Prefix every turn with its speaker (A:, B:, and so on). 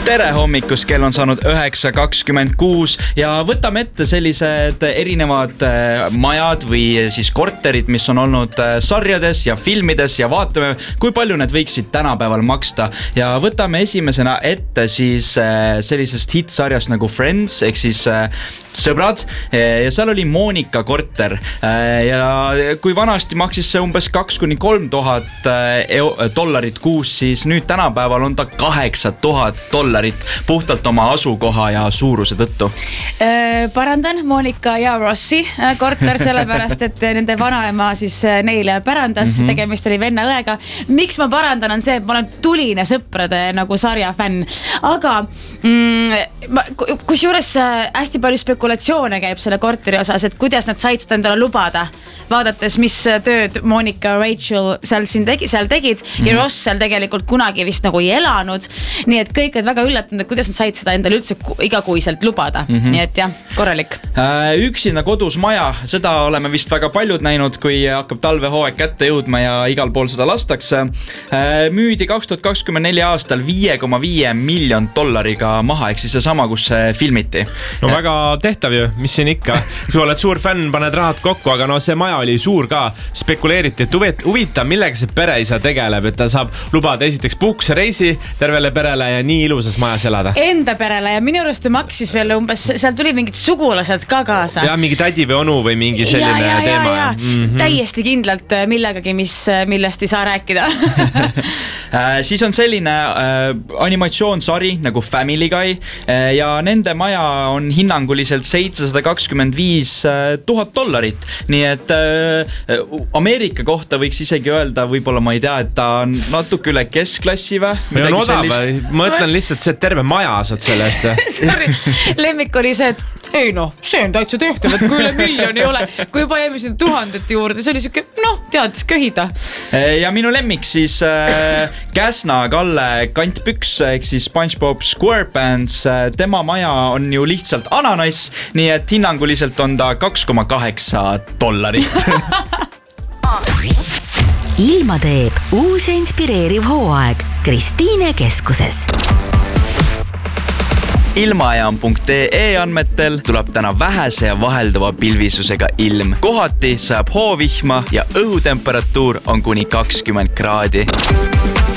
A: Tere hommikust, kell on saanud 9:26 ja võtame ette sellised erinevad majad või siis korterid, mis on olnud sarjades ja filmides ja vaatame, kui palju need võiksid tänapäeval maksta. Ja võtame esimesena ette siis sellisest hitsarjast nagu Friends, ehk siis Sõbrad, ja seal oli Monika korter ja kui vanasti maksis see umbes 2,000–3,000 dollarit kuus, siis nüüd tänapäeval on ta $8,000 puhtalt oma asukoha ja suuruse tõttu.
B: Parandan Monika ja Rossi korter, sellepärast et nende vanaema siis neile pärandas, tegemist oli venna-õega. Miks ma parandan on see, et ma olen tuline Sõprade nagu sarja fänn, aga kusjuures hästi palju spekulatsioone käib selle korteri osas, et kuidas nad said seda endale lubada, vaadates, mis tööd Monika ja Rachel seal tegid ja Ross seal tegelikult kunagi vist nagu ei elanud, nii et kõik on väga üllatunud, et kuidas nad said seda endale üldse igakuiselt lubada, nii et jah, korralik.
A: Üksinda kodus maja, seda oleme vist väga paljud näinud, kui hakkab talvehooaeg kätte jõudma ja igal pool seda lastakse. Müüdi 2024 aastal $5,5 miljon maha, ehk siis see sama, kus filmiti.
C: No väga tehtav ju, mis siin ikka. Kui oled suur fänn, paned rahad kokku, aga no see maja oli suur ka. Spekuleeriti, et huvitav, millega see pereisa tegeleb, et ta saab lubada esiteks puhkusereisi tervele perele ja nii ilusas majas elada.
B: Enda perele ja minu arust maksis veel umbes, seal tuli mingid sugulased ka kaasa.
C: Ja mingi tädi või onu või mingi selline teema.
B: Täiesti kindlalt millegagi, millest ei saa rääkida.
A: Siis on selline animatsioonsari nagu Family Guy ja nende maja on hinnanguliselt $725,000. Nii et Ameerika kohta võiks isegi öelda, võib-olla ma ei tea, et ta on natuke üle keskklassi või?
C: Ma mõtlen lihtsalt see terve maja saad sellest.
B: Sorry, lemmik oli see, et ei noh, see on täitsa tehtav, et kui üle miljon ei ole, kui juba jääme 1000 juurde, see oli siuke, noh, tead, köhida.
A: Ja minu lemmik siis Käsna Kalle kantpüks, ehk siis SpongeBob SquarePants, tema maja on ju lihtsalt ananass, nii et hinnanguliselt on ta $2,8.
D: Ilma teeb uus ja inspireeriv hooaeg Kristiine keskuses.
A: Ilmajaam.ee andmetel tuleb täna vähese ja vahelduva pilvisusega ilm. Kohati sajab hoovihma ja õhutemperatuur on kuni 20 kraadi.